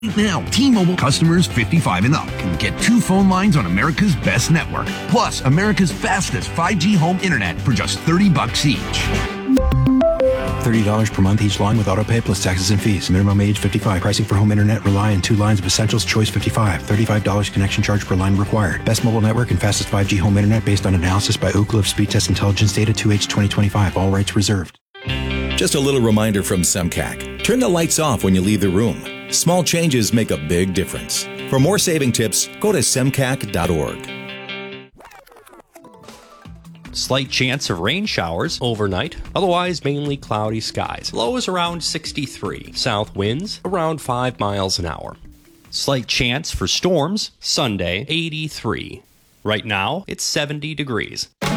Now, T-Mobile customers 55 and up can get 2 phone lines on America's best network, plus America's fastest 5G home internet for just $30 each. $30 per month each line with autopay plus taxes and fees. Minimum age 55. Pricing for home internet rely on 2 lines of Essentials Choice 55. $35 connection charge per line required. Best mobile network and fastest 5G home internet based on analysis by Ookla of Speed Test Intelligence data 2H 2025. All rights reserved. Just a little reminder from SEMCAC. Turn the lights off when you leave the room. Small changes make a big difference. For more saving tips, go to semcac.org. Slight chance of rain showers overnight, otherwise mainly cloudy skies. Low is around 63. South winds around 5 miles an hour. Slight chance for storms, Sunday, 83. Right now, it's 70 degrees.